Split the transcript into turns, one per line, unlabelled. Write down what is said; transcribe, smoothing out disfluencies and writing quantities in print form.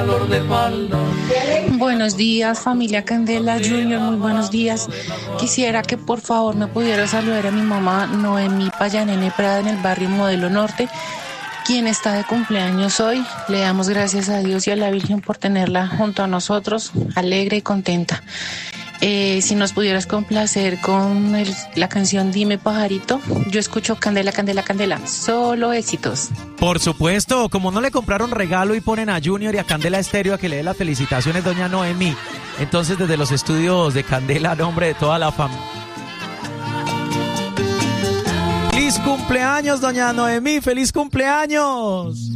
Buenos días, familia Candela Junior, muy buenos días. Quisiera que por favor me pudiera saludar a mi mamá Noemí Payanene Prada en el barrio Modelo Norte, quien está de cumpleaños hoy. Le damos gracias a Dios y a la Virgen por tenerla junto a nosotros, alegre y contenta. Si nos pudieras complacer con la canción Dime Pajarito, yo escucho Candela, Candela, Candela, solo éxitos.
Por supuesto, como no le compraron regalo y ponen a Junior y a Candela Estéreo a que le dé las felicitaciones doña Noemí, entonces desde los estudios de Candela, a nombre de toda la familia. ¡Feliz cumpleaños, doña Noemí! ¡Feliz cumpleaños!